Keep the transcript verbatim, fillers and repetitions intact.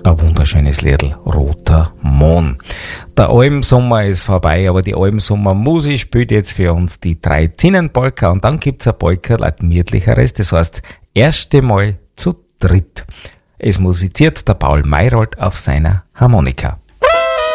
ein wunderschönes Liedl, Roter Mohn. Der Almsommer ist vorbei, aber die Almsommermusik spielt jetzt für uns die drei Zinnenpolka und dann gibt's ein Polka, ein gemütlicheres, das heißt, erste Mal zu dritt. Es musiziert der Paul Mayrold auf seiner Harmonika.